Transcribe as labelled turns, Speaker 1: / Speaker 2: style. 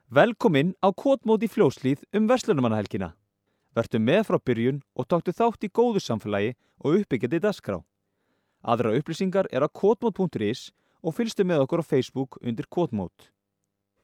Speaker 1: Velkomin á Kotmót í Fljótshlíð verslunarmannahelgina. Vertu með frá byrjun og taktu þátt í góðu samfélagi og uppbyggjandi dagskrá. Aðrar upplýsingar á kotmót.is og fylgstu með okkur á Facebook undir Kotmót.